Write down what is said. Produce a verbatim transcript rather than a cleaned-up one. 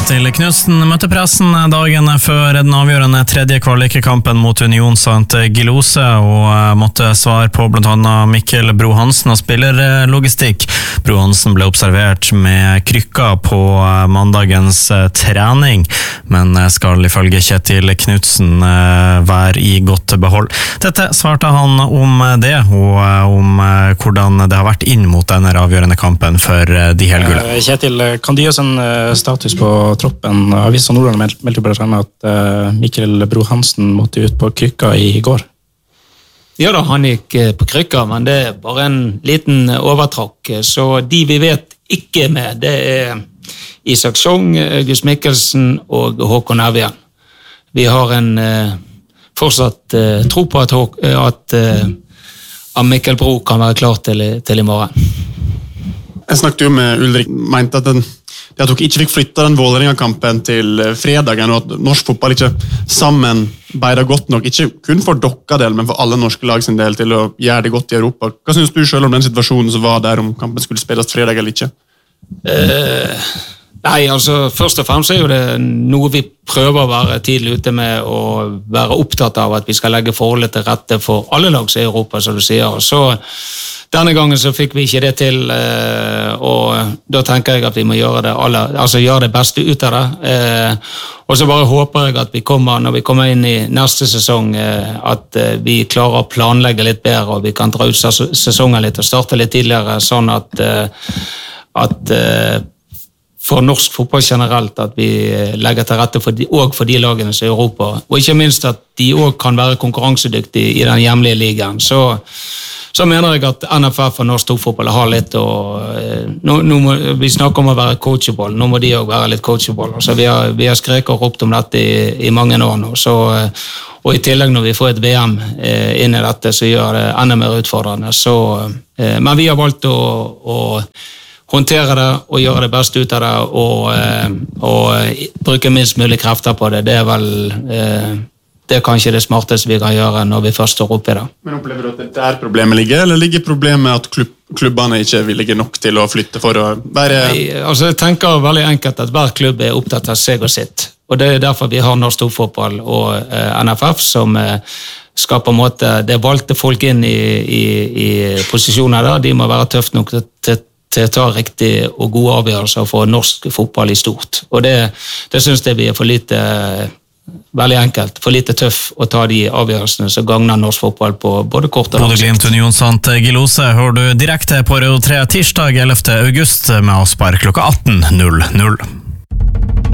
til Knutsen møtte pressen dagen før den avgjørende tredje kvalikkampen mot Union Saint Gilloise og måtte svare på blant annet Mikkel Bro Hansen og spillerlogistikk. Bro Hansen ble observert med krykka på mandagens trening, men skal ifølge Kjetil Knutsen være i godt behold. Dette svarte han om det, og om hvordan det har vært inn mot denne avgjørende kampen for de helgule. Kjetil, kan du gi oss en status på troppen? Avisa Nordland meldte på det fremme at uh, Mikkel Bro Hansen måtte ut på krykka i går. Ja da, han gikk på krykka, men det er bare en liten overtrakk. Så de vi vet ikke med, det er Isak Song, August Mikkelsen og Håkon Evjen. Vi har en uh, fortsatt uh, tro på at, at, uh, at Mikkel Bro kan være klar til, til i morgen. Jeg snakket jo med Ulrik, mente at, den, at dere ikke fikk flyttet den Vålerenga-kampen til fredagen, og at norsk fotball ikke sammen beider godt nok, ikke kun for dere del, men for alle norske lag sin del, til å gjøre det godt i Europa. Hva synes du selv om den situasjonen som var der, om kampen skulle spilles fredag eller ikke? Uh, nei, altså, først og fremst er jo det noe vi prøver å være tidlig ute med, og være opptatt av at vi skal legge forholdet til rette for alle lag i Europa, som du sier. Så denne gangen så fikk vi ikke det til, og da tenker jeg at vi må gjøre det, alle, altså gjøre det beste ut av det. Og så bare håper jeg at vi kommer, når vi kommer inn i neste sesong, at vi klarer å planlegge litt bedre, og vi kan dra ut sesongen litt og starte litt tidligere, sånn at, at for norsk fotball generelt, at vi legger til rette for de, og for de lagene som er i Europa, og ikke minst at de også kan være konkurransedyktige i den hjemlige ligaen. Så Så mener jeg at N F F og norsk storfotball har litt å... Nå, nå må, vi snakker om å være coachable, nå må de også være litt coachable. Så vi har, vi har skreket og ropt om dette i, i mange år nå. Så, og i tillegg når vi får et V M inn i dette, så gjør det enda mer utfordrende. Så, men vi har valgt å, å håndtere det og gjøre det beste ut av det, og, og bruke minst mulig krefter på det. Det er vel... Det er kanskje det smarteste vi kan gjøre når vi først står oppe i det. Men opplever du at det der problemet ligger, eller ligger problemet at klubb, klubbene ikke vil ligge nok til å flytte for å være... Nei, altså jeg tenker veldig enkelt at hver klubb er opptatt av seg og sitt, og det er derfor vi har norsk storfotball og eh, N F F som eh, skal på en måte, det valgte folk inn i, i, i posisjoner der, de må være tøft nok til, til til å ta riktig og gode avgjørelser for norsk fotball i stort, og det, det synes jeg vi er for lite... Veldig enkelt, for lite tøff å ta de avgjørelsene som gagner norsk fotball på både kort og lang sikt. Bodø-Glimt Union Saint Gilloise hører du direkte på Radio tre tirsdag ellevte august med avspark klokka atten null null.